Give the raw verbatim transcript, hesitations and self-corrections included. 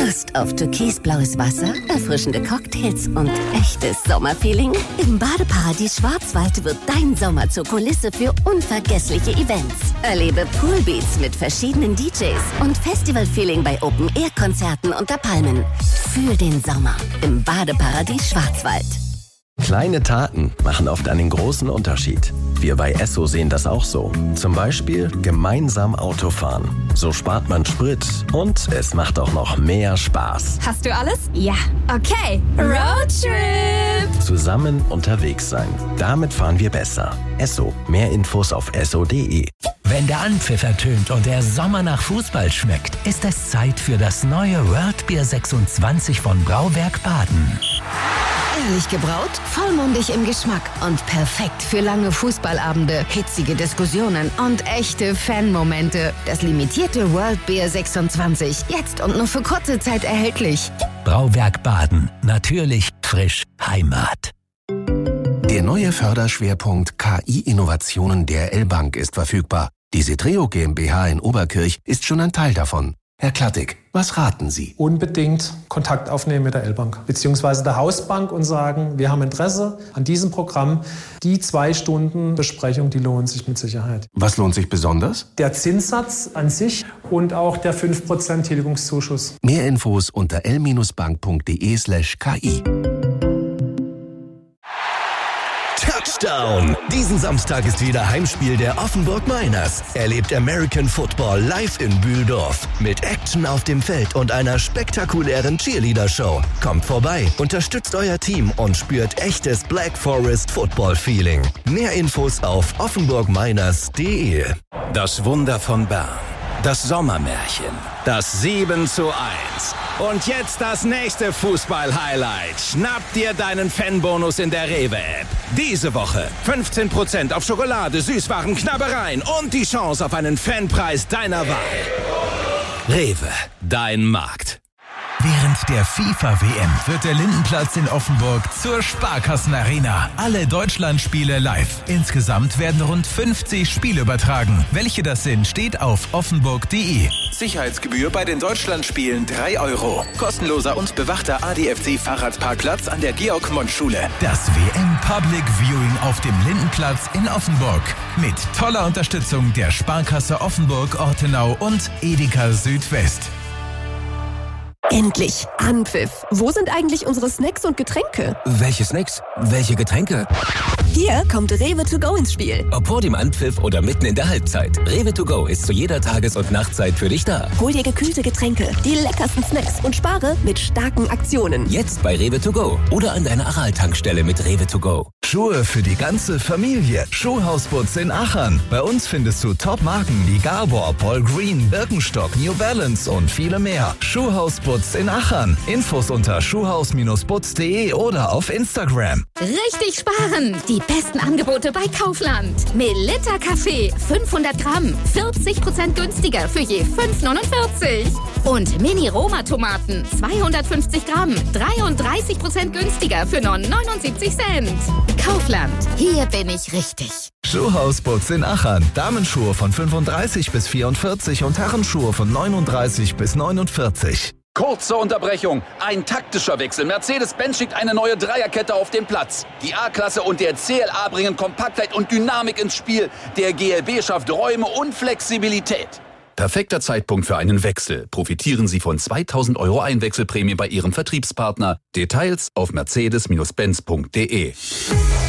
Lust auf türkisblaues Wasser, erfrischende Cocktails und echtes Sommerfeeling? Im Badeparadies Schwarzwald wird dein Sommer zur Kulisse für unvergessliche Events. Erlebe Poolbeats mit verschiedenen D Js und Festivalfeeling bei Open-Air-Konzerten unter Palmen. Fühl den Sommer im Badeparadies Schwarzwald. Kleine Taten machen oft einen großen Unterschied. Wir bei Esso sehen das auch so. Zum Beispiel gemeinsam Autofahren. So spart man Sprit und es macht auch noch mehr Spaß. Hast du alles? Ja. Okay. Roadtrip! Zusammen unterwegs sein. Damit fahren wir besser. Esso. Mehr Infos auf esso punkt de. Wenn der Anpfiff ertönt und der Sommer nach Fußball schmeckt, ist es Zeit für das neue World Beer sechsundzwanzig von Brauwerk Baden. Ehrlich gebraut, vollmundig im Geschmack und perfekt für lange Fußballabende, hitzige Diskussionen und echte Fanmomente. Das limitierte World Beer sechsundzwanzig, jetzt und nur für kurze Zeit erhältlich. Brauwerk Baden. Natürlich, frisch, Heimat. Der neue Förderschwerpunkt K I-Innovationen der L-Bank ist verfügbar. Die Cetreo GmbH in Oberkirch ist schon ein Teil davon. Herr Klattig, was raten Sie? Unbedingt Kontakt aufnehmen mit der L-Bank bzw. der Hausbank und sagen, wir haben Interesse an diesem Programm. Die zwei Stunden Besprechung, die lohnen sich mit Sicherheit. Was lohnt sich besonders? Der Zinssatz an sich und auch der fünf Prozent Tilgungszuschuss. Mehr Infos unter l bank punkt de slash k i. Touchdown! Diesen Samstag ist wieder Heimspiel der Offenburg Miners. Erlebt American Football live in Bühldorf. Mit Action auf dem Feld und einer spektakulären Cheerleader-Show. Kommt vorbei, unterstützt euer Team und spürt echtes Black Forest Football-Feeling. Mehr Infos auf offenburg miners punkt de. Das Wunder von Bern. Das Sommermärchen. Das sieben zu eins. Und jetzt das nächste Fußball-Highlight. Schnapp dir deinen Fanbonus in der Rewe-App. Diese Woche fünfzehn Prozent auf Schokolade, Süßwaren, Knabbereien und die Chance auf einen Fanpreis deiner Wahl. Rewe, dein Markt. Während der FIFA-W M wird der Lindenplatz in Offenburg zur Sparkassenarena. Alle Deutschlandspiele live. Insgesamt werden rund fünfzig Spiele übertragen. Welche das sind, steht auf offenburg punkt de. Sicherheitsgebühr bei den Deutschlandspielen drei Euro. Kostenloser und bewachter A D F C-Fahrradparkplatz an der Georg-Mont-Schule. Das W M Public Viewing auf dem Lindenplatz in Offenburg. Mit toller Unterstützung der Sparkasse Offenburg-Ortenau und Edeka Südwest. Endlich Anpfiff. Wo sind eigentlich unsere Snacks und Getränke? Welche Snacks? Welche Getränke? Hier kommt Rewe to go ins Spiel. Ob vor dem Anpfiff oder mitten in der Halbzeit. Rewe to go ist zu jeder Tages- und Nachtzeit für dich da. Hol dir gekühlte Getränke, die leckersten Snacks und spare mit starken Aktionen. Jetzt bei Rewe to go oder an deiner Aral-Tankstelle mit Rewe to go. Schuhe für die ganze Familie. Schuhhausputz in Achern. Bei uns findest du Top-Marken wie Gabor, Paul Green, Birkenstock, New Balance und viele mehr. Schuhhausputz in Achern. Infos unter schuhhaus Bindestrich putz punkt de oder auf Instagram. Richtig sparen! Die besten Angebote bei Kaufland. Melitta Kaffee fünfhundert Gramm, vierzig Prozent günstiger für je fünf neunundvierzig. Und Mini-Roma-Tomaten zweihundertfünfzig Gramm, dreiunddreißig Prozent günstiger für nur neunundsiebzig Cent. Kaufland, hier bin ich richtig. Schuhhausputz in Achern. Damenschuhe von fünfunddreißig bis vierundvierzig und Herrenschuhe von neununddreißig bis neunundvierzig. Kurze Unterbrechung. Ein taktischer Wechsel. Mercedes-Benz schickt eine neue Dreierkette auf den Platz. Die A-Klasse und der C L A bringen Kompaktheit und Dynamik ins Spiel. Der G L B schafft Räume und Flexibilität. Perfekter Zeitpunkt für einen Wechsel. Profitieren Sie von zweitausend Euro Einwechselprämie bei Ihrem Vertriebspartner. Details auf mercedes Bindestrich benz punkt de.